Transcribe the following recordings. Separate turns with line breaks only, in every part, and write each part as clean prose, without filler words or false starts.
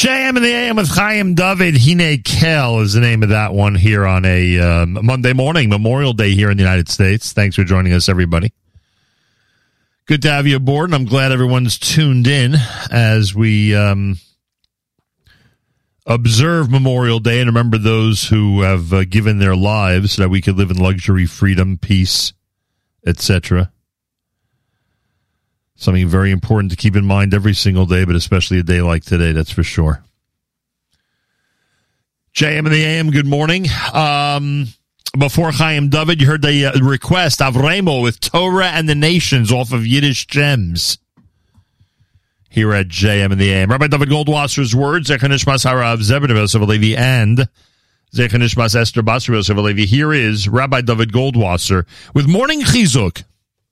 JM in the AM with Chaim David. Hine Kel is the name of that one here on a Monday morning, Memorial Day here in the United States. Thanks for joining us, everybody. Good to have you aboard, and I'm glad everyone's tuned in as we observe Memorial Day and remember those who have given their lives so that we could live in luxury, freedom, peace, etc. Something very important to keep in mind every single day, but especially a day like today, that's for sure. JM in the AM, good morning. Before Chaim David, you heard the request, Avremo with Torah and the Nations off of Yiddish Gems here at JM in the AM. Rabbi David Goldwasser's words, Zecher Nishmas Harav Zebedee Yosef Alevi and Zecher Nishmas Esther Basra Yosef Alevi. Here is Rabbi David Goldwasser with Morning Chizuk.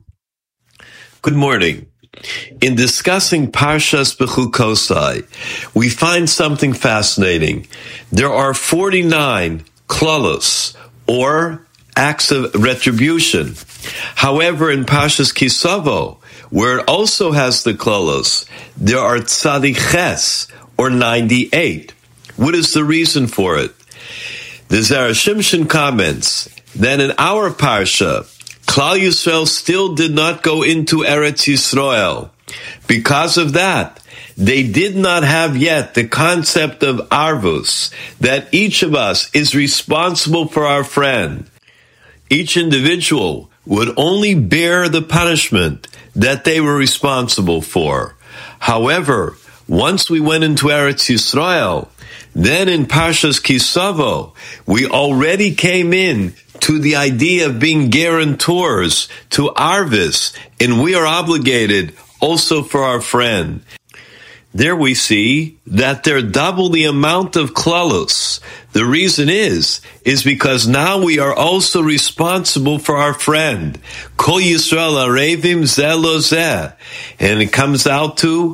Good morning. In discussing Parshas Bechukosai, we find something fascinating. There are 49 klalos, or acts of retribution. However, in Parshas Kisavo, where it also has the klalos, there are tzadiches, or 98. What is the reason for it? The Zera Shimshon comments that in our Parsha, Klal Yisrael still did not go into Eretz Yisrael. Because of that, they did not have yet the concept of arvus, that each of us is responsible for our friend. Each individual would only bear the punishment that they were responsible for. However, once we went into Eretz Yisrael, then in Parshas Kisavo, we already came in to the idea of being guarantors to Arvis, and we are obligated also for our friend. There we see that they're double the amount of klalos. The reason is because now we are also responsible for our friend. Kol Yisrael arevim zeh lo zeh. And it comes out to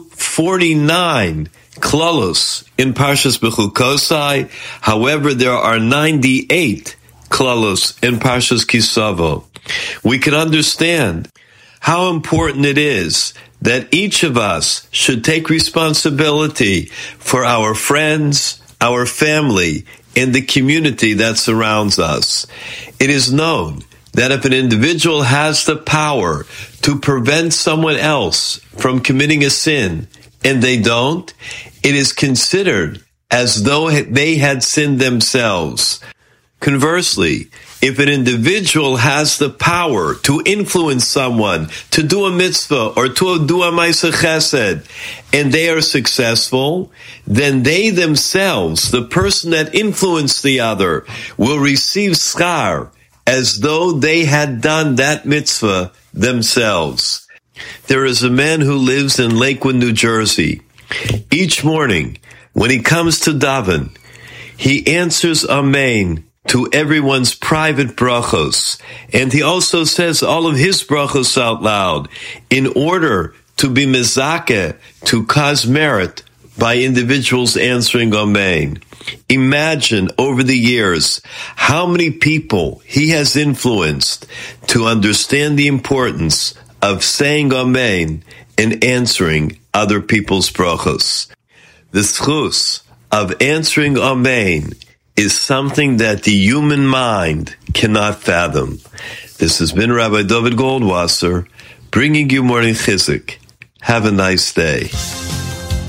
49 klalos in Parshas Bechukosai. However, there are 98 klalos in Parshas Kisavo. We can understand how important it is that each of us should take responsibility for our friends, our family, and the community that surrounds us. It is known that if an individual has the power to prevent someone else from committing a sin, and they don't, it is considered as though they had sinned themselves. Conversely, if an individual has the power to influence someone to do a mitzvah or to do a ma'aseh chesed, and they are successful, then they themselves, the person that influenced the other, will receive schar as though they had done that mitzvah themselves. There is a man who lives in Lakewood, New Jersey. Each morning, when he comes to daven, he answers Amen to everyone's private brachos. And he also says all of his brachos out loud in order to be mezakeh, to cause merit by individuals answering Amen. Imagine over the years how many people he has influenced to understand the importance of saying Amen and answering other people's brachos. The schus of answering Amen is something that the human mind cannot fathom. This has been Rabbi David Goldwasser, bringing you Morning Chizuk. Have a nice day.